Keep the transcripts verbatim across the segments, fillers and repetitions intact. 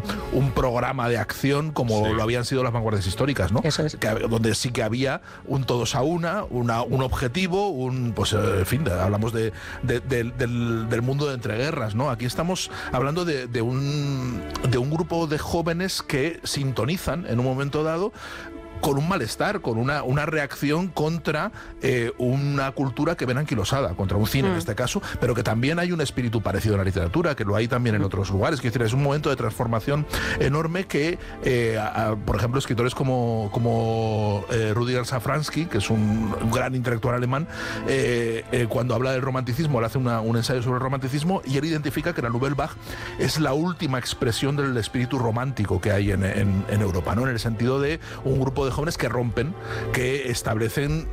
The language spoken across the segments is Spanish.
un programa de acción como sí. lo habían sido las vanguardias históricas, ¿no? Eso es. Que, donde sí que había un todos a una, una un objetivo, un pues en fin, hablamos de, de, de, del, del mundo de entreguerras, ¿no? Aquí estamos hablando de, de un de un grupo de jóvenes que sintonizan en un momento dado con un malestar, con una, una reacción contra eh, una cultura que ven anquilosada, contra un cine mm. en este caso, pero que también hay un espíritu parecido en la literatura, que lo hay también en otros lugares. Es decir, es un momento de transformación enorme que, eh, a, a, por ejemplo, escritores como, como eh, Rudyard Safransky, que es un, un gran intelectual alemán, eh, eh, cuando habla del romanticismo, le hace una, un ensayo sobre el romanticismo y él identifica que la Nouvelle Vague es la última expresión del espíritu romántico que hay en, en, en Europa, ¿no? En el sentido de un grupo de jóvenes que rompen, que establecen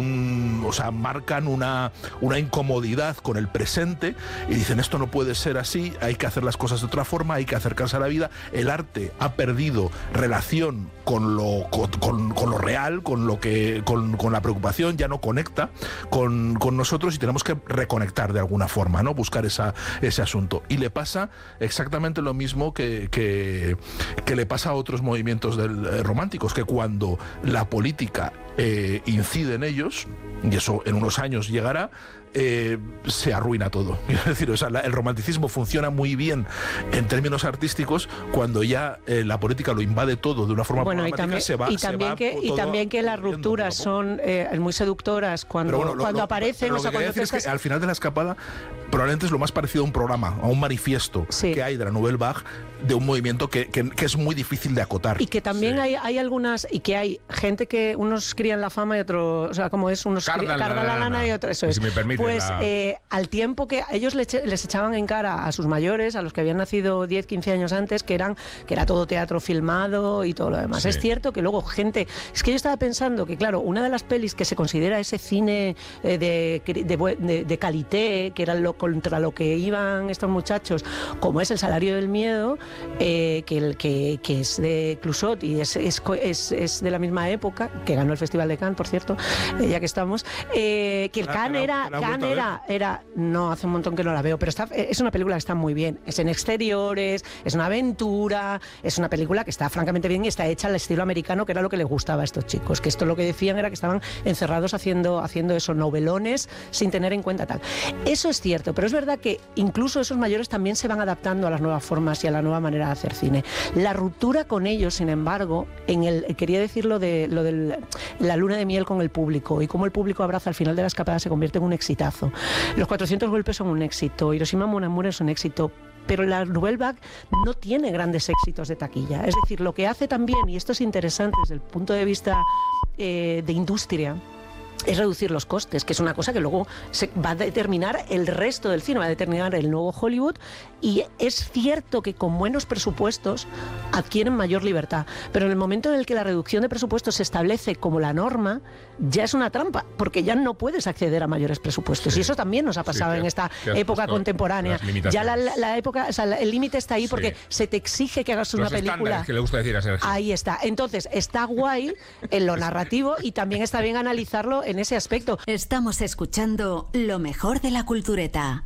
un, o sea, marcan una, una incomodidad con el presente y dicen esto no puede ser así, hay que hacer las cosas de otra forma, hay que acercarse a la vida. El arte ha perdido relación con lo, con, con, con lo real, con lo que, con, con la preocupación, ya no conecta con, con nosotros y tenemos que reconectar de alguna forma, ¿no? Buscar esa, ese asunto. Y le pasa exactamente lo mismo que, que, que le pasa a otros movimientos del, eh, románticos, que cuando la política eh, incide en ellos, y eso en unos años llegará, Eh, se arruina todo. Es decir, o sea, la, el romanticismo funciona muy bien en términos artísticos cuando ya eh, la política lo invade todo de una forma bueno, programática, y también, se va, y también se va que y también que las rupturas son eh, muy seductoras cuando, bueno, lo, cuando lo, aparecen. Lo o sea, que cuando decir estás... es que al final de la escapada probablemente es lo más parecido a un programa, a un manifiesto sí. que hay de la Nouvelle Vague, de un movimiento que, que, que es muy difícil de acotar. Y que también sí. hay, hay algunas, y que hay gente que unos crían la fama y otros, o sea, como es, unos cargan cargan la, la, la lana y otros, eso es. Si me permite, pues la... eh, al tiempo que ellos les, les echaban en cara a sus mayores, a los que habían nacido diez, quince años antes, que eran que era todo teatro filmado y todo lo demás. Sí. Es cierto que luego gente... Es que yo estaba pensando que, claro, una de las pelis que se considera ese cine eh, de, de, de, de calité, que era lo contra lo que iban estos muchachos, como es El salario del miedo, eh, que, el, que, que es de Clouzot y es, es, es, es de la misma época, que ganó el Festival de Cannes, por cierto, eh, ya que estamos, eh, que el Cannes era... Cannes era, era no, hace un montón que no la veo, pero está, es una película que está muy bien. Es en exteriores, es una aventura, es una película que está francamente bien y está hecha al estilo americano, que era lo que les gustaba a estos chicos, que esto lo que decían era que estaban encerrados haciendo, haciendo esos novelones sin tener en cuenta tal. Eso es cierto, pero es verdad que incluso esos mayores también se van adaptando a las nuevas formas y a la nueva manera de hacer cine. La ruptura con ellos, sin embargo, en el quería decir lo de lo de la luna de miel con el público y cómo el público abraza al final de la escapada se convierte en un exitazo. Los cuatrocientos golpes son un éxito, Hiroshima Mon Amour es un éxito, pero la Nouvelle Vague no tiene grandes éxitos de taquilla. Es decir, lo que hace también, y esto es interesante desde el punto de vista eh, de industria, es reducir los costes, que es una cosa que luego se va a determinar el resto del cine, va a determinar el nuevo Hollywood, y es cierto que con buenos presupuestos adquieren mayor libertad, pero en el momento en el que la reducción de presupuestos se establece como la norma, ya es una trampa, porque ya no puedes acceder a mayores presupuestos, sí. y eso también nos ha pasado sí, que, en esta época contemporánea. Ya la, la época, o sea, el límite está ahí porque sí. se te exige que hagas los una película. Que le gusta decir a Sergio. Ahí está. Entonces, está guay en lo narrativo y también está bien analizarlo en ese aspecto. Estamos escuchando lo mejor de la cultureta.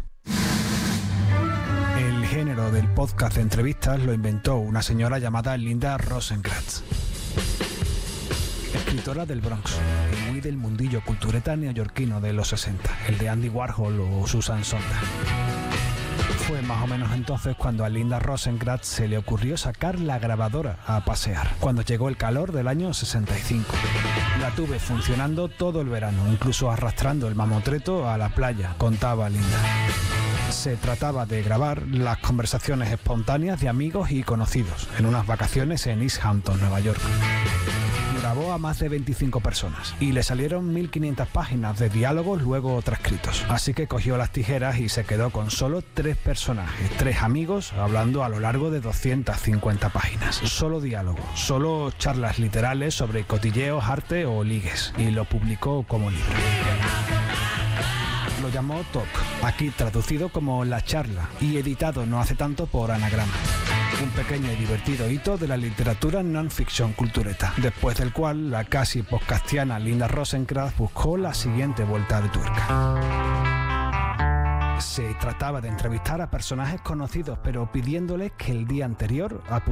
El género del podcast de entrevistas lo inventó una señora llamada Linda Rosenkrantz, escritora del Bronx y muy del mundillo cultureta neoyorquino de los sesenta, el de Andy Warhol o Susan Sontag. Fue más o menos entonces cuando a Linda Rosenkrantz se le ocurrió sacar la grabadora a pasear, cuando llegó el calor del año sesenta y cinco. La tuve funcionando todo el verano, incluso arrastrando el mamotreto a la playa, contaba Linda. Se trataba de grabar las conversaciones espontáneas de amigos y conocidos en unas vacaciones en East Hampton, Nueva York. Grabó a más de veinticinco personas y le salieron mil quinientas páginas de diálogos luego transcritos. Así que cogió las tijeras y se quedó con solo tres personajes, tres amigos, hablando a lo largo de doscientas cincuenta páginas. Solo diálogo, solo charlas literales sobre cotilleos, arte o ligues, y lo publicó como libro. Lo llamó Talk, aquí traducido como La Charla y editado no hace tanto por Anagrama. Un pequeño y divertido hito de la literatura non-fiction cultureta, después del cual la casi podcastiana Linda Rosenkrantz buscó la siguiente vuelta de tuerca. Se trataba de entrevistar a personajes conocidos, pero pidiéndoles que el día anterior